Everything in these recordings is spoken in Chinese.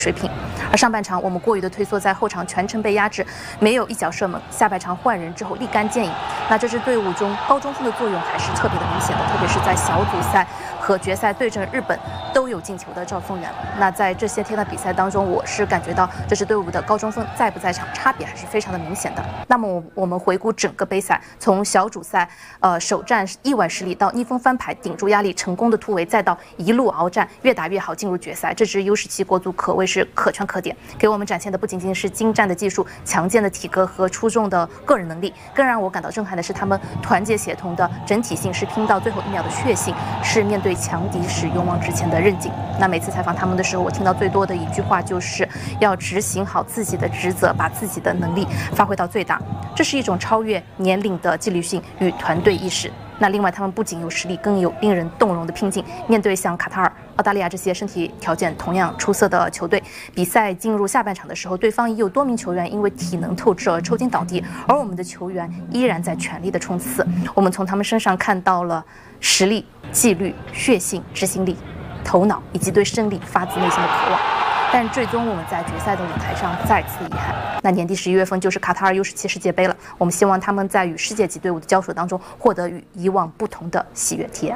水平。而上半场我们过于的退缩，在后场全程被压制，没有一脚射门。下半场换人之后立竿见影，那这支队伍中高中锋的作用还是特别的明显的，特别是在小组赛和决赛对阵日本都有进球的赵宗元。那在这些天的比赛当中，我是感觉到这支队伍的高中锋在不在场差别还是非常的明显的。那么我们回顾整个杯赛，从小组赛首战意外失利到逆风翻盘顶住压力成功的突围，再到一路鏖战越打越好进入决赛，这支 U17 国足可谓是可圈可点，给我们展现的不仅仅是精湛的技术、强健的体格和出众的个人能力，更让我感到震撼的是他们团结协同的整体性，是拼到最后1秒的血性，是面对强敌时勇往直前的韧劲。那每次采访他们的时候，我听到最多的一句话就是要执行好自己的职责，把自己的能力发挥到最大。这是一种超越年龄的纪律性与团队意识。那另外，他们不仅有实力，更有令人动容的拼劲。面对像卡塔尔、澳大利亚这些身体条件同样出色的球队，比赛进入下半场的时候，对方已有多名球员因为体能透支而抽筋倒地，而我们的球员依然在全力的冲刺。我们从他们身上看到了实力、纪律、血性、执行力、头脑以及对胜利发自内心的渴望。但最终我们在决赛的舞台上再次遗憾。那年底11月份就是卡塔尔 U17 世界杯了，我们希望他们在与世界级队伍的交手当中，获得与以往不同的喜悦体验。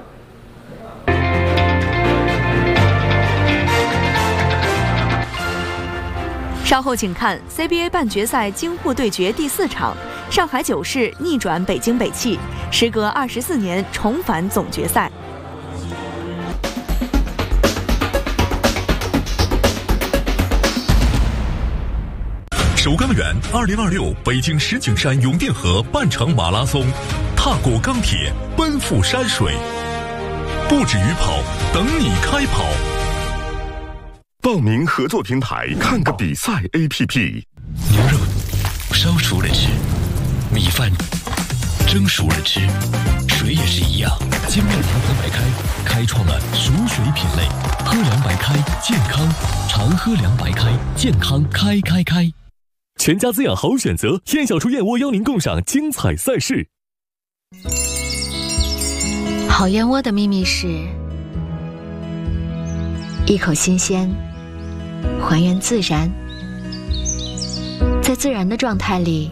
稍后请看 CBA 半决赛京沪对决第4场，上海九市逆转北京北汽，时隔24年重返总决赛。 首钢园2026北京石景山永定河半程马拉松，踏过钢铁，奔赴山水，不止于跑，等你开跑。 报名合作平台看个比赛 APP。 牛肉烧熟了吃，米饭蒸熟了吃，水也是一样。金麦长河白开开创了熟水品类，喝凉白开健康，常喝凉白开健康开。 全家滋养好选择，燕小厨燕窝邀您共赏精彩赛事。 好燕窝的秘密是一口新鲜，还原自然，在自然的状态里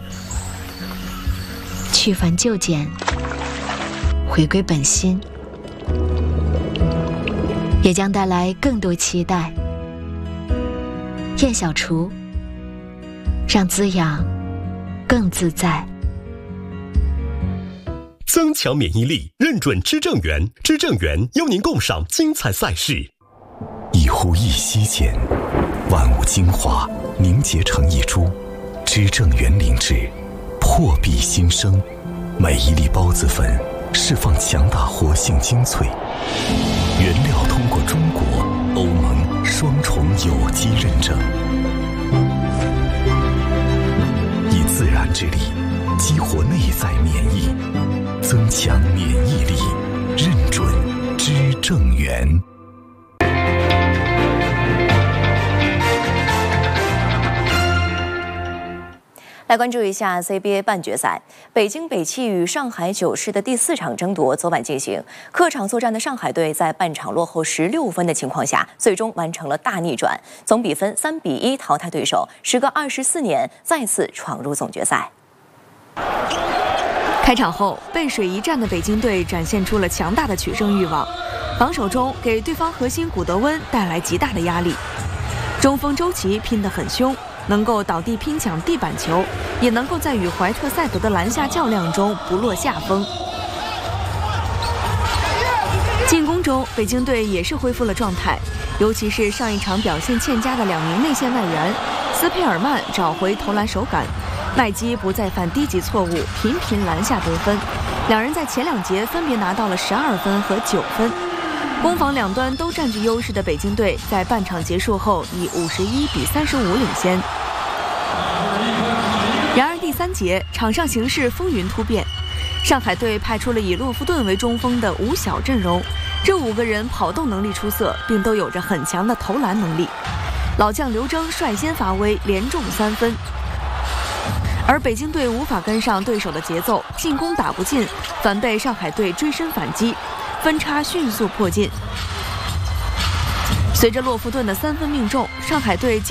去繁就简，回归本心，也将带来更多期待。燕小厨，让滋养更自在。 增强免疫力，认准知正源，知正源邀您共赏精彩赛事。 一呼一吸间，万物精华凝结成一株，知正源灵芝，破壁新生。每一粒孢子粉释放强大活性精粹，原料通过中国、欧盟双重有机认证。以自然之力激活内在免疫，增强免疫力，认准知正源。 来关注一下 CBA 半决赛，北京北汽与上海九市的第4场争夺昨晚进行。客场作战的上海队在半场落后16分的情况下，最终完成了大逆转，总比分3-1淘汰对手，时隔24年再次闯入总决赛。 开场后背水一战的北京队展现出了强大的取胜欲望，防守中给对方核心古德温带来极大的压力。中锋周琦拼得很凶，能够倒地拼抢地板球，也能够在与怀特塞德的篮下较量中不落下风。进攻中，北京队也是恢复了状态，尤其是上一场表现欠佳的2名内线外援斯佩尔曼找回投篮手感，麦基不再犯低级错误，频频篮下得分。两人在前2节分别拿到了12分和9分。攻防两端都占据优势的北京队，在半场结束后以51-35领先。然而第3节，场上形势风云突变，上海队派出了以洛夫顿为中锋的5小阵容，这5个人跑动能力出色，并都有着很强的投篮能力。老将刘铮率先发威，连中3分。而北京队无法跟上对手的节奏，进攻打不进，反被上海队追身反击，分差迅速迫近。随着洛夫顿的3分命中，上海队